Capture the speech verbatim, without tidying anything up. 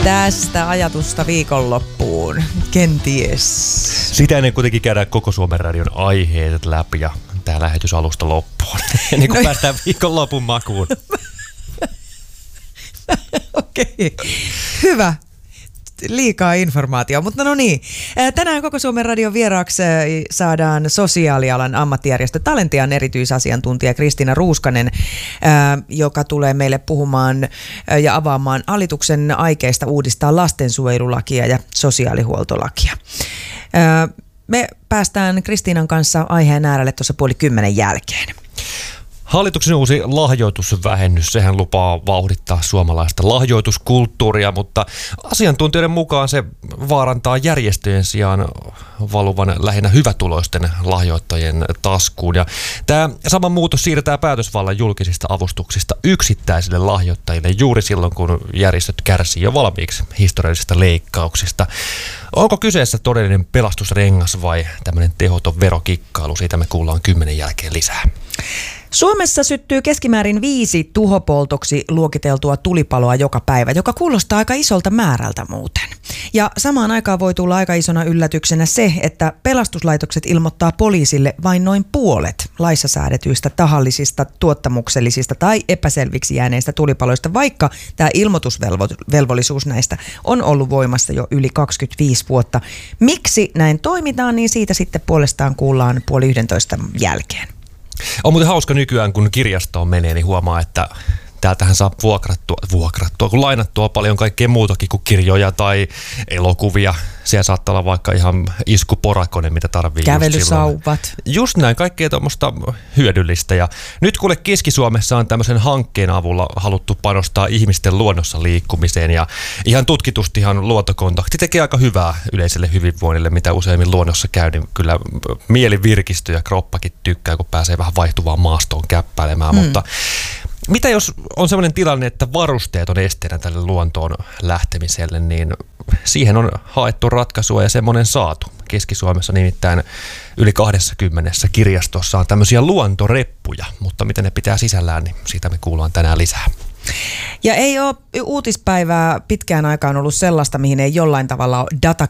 tästä ajatusta viikonloppuun, kenties. Sitä ennen kuitenkin käydään koko Suomen radion aiheet läpi ja tämä lähetys alusta loppuun. Ennen kuin no, päästään viikonlopun makuun. Okei, okay. Hyvä. Liikaa informaatiota, mutta no niin. Tänään koko Suomen radion vieraaksi saadaan sosiaalialan ammattijärjestö Talentian erityisasiantuntija Kristiina Ruuskanen, joka tulee meille puhumaan ja avaamaan hallituksen aikeista uudistaa lastensuojelulakia ja sosiaalihuoltolakia. Me päästään Kristiinan kanssa aiheen äärelle tuossa puoli kymmenen jälkeen. Hallituksen uusi lahjoitusvähennys, sehän lupaa vauhdittaa suomalaista lahjoituskulttuuria, mutta asiantuntijoiden mukaan se vaarantaa järjestöjen sijaan valuvan lähinnä hyvätuloisten lahjoittajien taskuun. Ja tämä sama muutos siirtää päätösvallan julkisista avustuksista yksittäisille lahjoittajille juuri silloin, kun järjestöt kärsii jo valmiiksi historiallisista leikkauksista. Onko kyseessä todellinen pelastusrengas vai tämmöinen tehoton verokikkailu? Siitä me kuullaan kymmenen jälkeen lisää. Suomessa syttyy keskimäärin viisi tuhopoltoksi luokiteltua tulipaloa joka päivä, joka kuulostaa aika isolta määrältä muuten. Ja samaan aikaan voi tulla aika isona yllätyksenä se, että pelastuslaitokset ilmoittaa poliisille vain noin puolet laissa säädetyistä tahallisista, tuottamuksellisista tai epäselviksi jääneistä tulipaloista, vaikka tämä ilmoitusvelvollisuus näistä on ollut voimassa jo yli kaksikymmentäviisi vuotta. Miksi näin toimitaan, niin siitä sitten puolestaan kuullaan puoli yhdentoista jälkeen. On muuten hauska nykyään, kun kirjastoon menee, niin huomaa, että täältähän saa vuokrattua, vuokrattua, kun lainattua paljon kaikkea muutakin kuin kirjoja tai elokuvia. Siellä saattaa olla vaikka ihan iskuporakonen, mitä tarvii. Kävelysauvat. Just näin, kaikkea tuommoista hyödyllistä. Ja nyt kuule Keski-Suomessa on tämmöisen hankkeen avulla haluttu panostaa ihmisten luonnossa liikkumiseen. Ja ihan tutkitustihan luontokontakti tekee aika hyvää yleiselle hyvinvoinnille, mitä useimmin luonnossa käy. Niin kyllä mieli virkistyy ja kroppakin tykkää, kun pääsee vähän vaihtuvaan maastoon käppäilemään. Hmm. Mutta mitä jos on sellainen tilanne, että varusteet on esteenä tälle luontoon lähtemiselle, niin siihen on haettu ratkaisua ja semmoinen saatu. Keski-Suomessa nimittäin yli kaksikymmentä kirjastossa on tämmöisiä luontoreppuja, mutta miten ne pitää sisällään, niin siitä me kuullaan tänään lisää. Ja ei ole uutispäivää pitkään aikaan ollut sellaista, mihin ei jollain tavalla data